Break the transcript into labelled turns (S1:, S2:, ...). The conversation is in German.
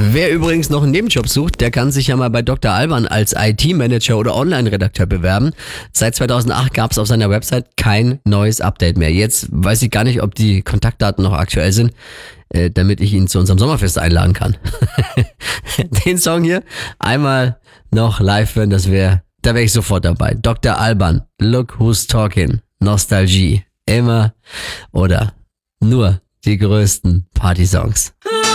S1: Wer übrigens noch einen Nebenjob sucht, der kann sich ja mal bei Dr. Alban als IT-Manager oder Online-Redakteur bewerben. Seit 2008 gab es auf seiner Website kein neues Update mehr. Jetzt weiß ich gar nicht, ob die Kontaktdaten noch aktuell sind, damit ich ihn zu unserem Sommerfest einladen kann. Den Song hier einmal noch live hören, da wäre ich sofort dabei. Dr. Alban, Look Who's Talking, Nostalgie, immer oder nur die größten Party-Songs.